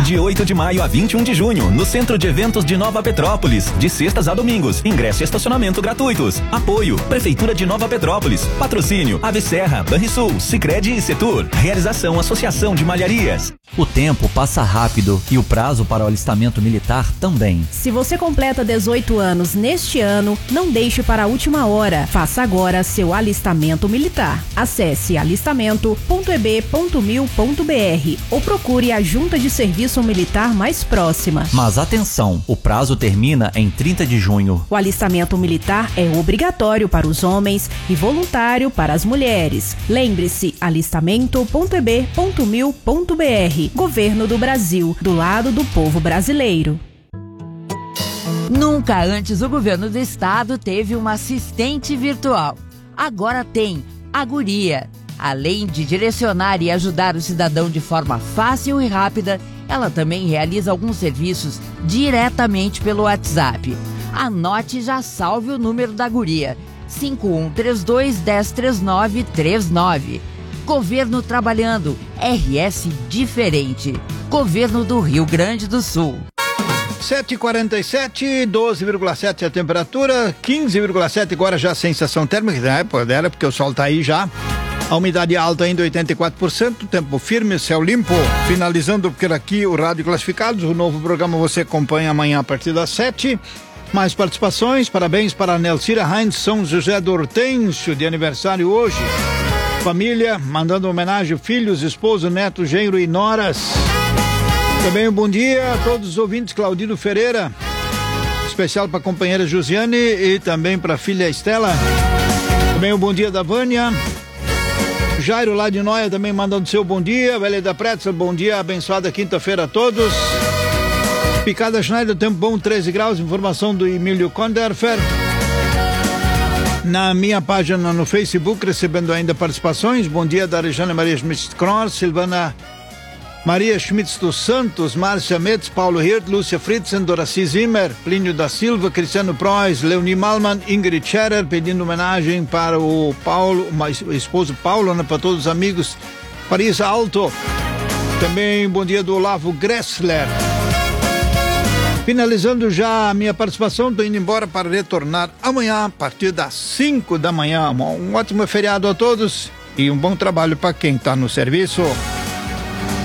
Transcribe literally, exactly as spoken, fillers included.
De oito de maio a vinte e um de junho, no Centro de Eventos de Nova Petrópolis, de sextas a domingos, ingresso e estacionamento gratuitos. Apoio, Prefeitura de Nova Petrópolis. Patrocínio, Ave Serra, Banrisul, Sicredi e Setur. Realização, Associação de Malharias. O tempo passa rápido e o prazo para o alistamento militar também. Se você completa dezoito anos neste ano, não deixe para a última hora. Faça agora seu alistamento militar. Acesse alistamento ponto e b ponto mil ponto b r ou procure a Junta de Serviço Militar mais próxima. Mas atenção, o prazo termina em trinta de junho. O alistamento militar é obrigatório para os homens e voluntário para as mulheres. Lembre-se, alistamento ponto e b ponto mil ponto b r. Governo do Brasil, do lado do povo brasileiro. Nunca antes o governo do estado teve uma assistente virtual. Agora tem a Guria. Além de direcionar e ajudar o cidadão de forma fácil e rápida, ela também realiza alguns serviços diretamente pelo WhatsApp. Anote e já salve o número da Guria: cinco um três dois, um zero três nove três nove. Governo trabalhando, R S diferente. Governo do Rio Grande do Sul. sete e quarenta e sete, doze vírgula sete a temperatura, quinze vírgula sete agora já a sensação térmica, né? Por dela, porque o sol tá aí já. A umidade alta ainda oitenta e quatro por cento, tempo firme, céu limpo. Finalizando por aqui o Rádio Classificados, o novo programa você acompanha amanhã a partir das sete. Mais participações, parabéns para a Nelcira Heinz, São José do Hortêncio, de aniversário hoje. Família, mandando homenagem, filhos, esposo, neto, genro e noras. Também um bom dia a todos os ouvintes, Claudino Ferreira, especial para a companheira Josiane e também para a filha Estela. Também um bom dia da Vânia. Jairo lá de Noia também mandando seu bom dia. Velha da Pretzel, bom dia, abençoada quinta-feira a todos. Picada Schneider, tempo bom, treze graus, informação do Emílio Konderfer. Na minha página no Facebook, recebendo ainda participações. Bom dia da Rejane Maria Schmitz-Kross, Silvana Maria Schmitz dos Santos, Márcia Metz, Paulo Hirt, Lúcia Fritzen, Doraci Zimmer, Plínio da Silva, Cristiano Prois, Leonie Malman, Ingrid Scherer, pedindo homenagem para o Paulo, o esposo Paulo, né, para todos os amigos, Paris Alto. Também bom dia do Olavo Gressler. Finalizando já a minha participação, estou indo embora para retornar amanhã a partir das cinco da manhã. Um ótimo feriado a todos e um bom trabalho para quem está no serviço.